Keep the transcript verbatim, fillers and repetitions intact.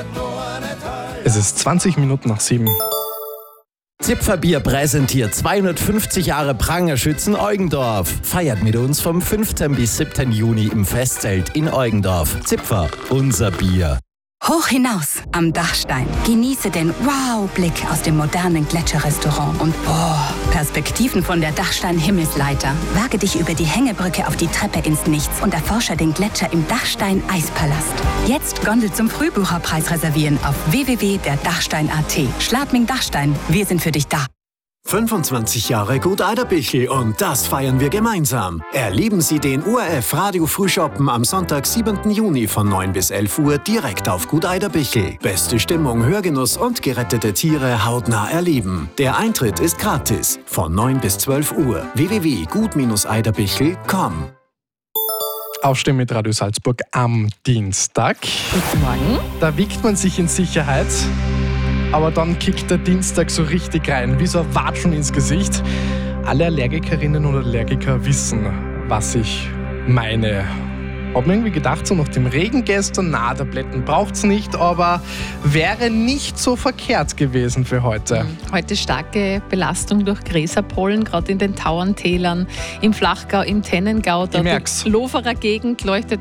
Es ist zwanzig Minuten nach sieben. Zipferbier präsentiert zweihundertfünfzig Jahre Prangerschützen Eugendorf. Feiert mit uns vom fünfzehnten bis siebten Juni im Festzelt in Eugendorf. Zipfer, unser Bier. Hoch hinaus am Dachstein. Genieße den Wow-Blick aus dem modernen Gletscherrestaurant und oh, Perspektiven von der Dachstein-Himmelsleiter. Wage dich über die Hängebrücke auf die Treppe ins Nichts und erforsche den Gletscher im Dachstein-Eispalast. Jetzt Gondel zum Frühbucherpreis reservieren auf w w w punkt der dachstein punkt a t. Schladming Dachstein, wir sind für dich da. fünfundzwanzig Jahre Gut Eiderbichl und das feiern wir gemeinsam. Erleben Sie den O R F Radio Frühschoppen am Sonntag, siebten Juni von neun bis elf Uhr direkt auf Gut Eiderbichl. Beste Stimmung, Hörgenuss und gerettete Tiere hautnah erleben. Der Eintritt ist gratis von neun bis zwölf Uhr. w w w punkt gut eiderbichl punkt com. Aufstehen mit Radio Salzburg am Dienstag. Guten Morgen. Da wiegt man sich in Sicherheit. Aber dann kickt der Dienstag so richtig rein, wie so ein Watschen ins Gesicht. Alle Allergikerinnen und Allergiker wissen, was ich meine. Hab mir irgendwie gedacht, so nach dem Regen gestern, na, Tabletten braucht's nicht, aber wäre nicht so verkehrt gewesen für heute. Heute starke Belastung durch Gräserpollen, gerade in den Tauerntälern, im Flachgau, im Tennengau. Da Ich merk's. die Loferer Gegend leuchtet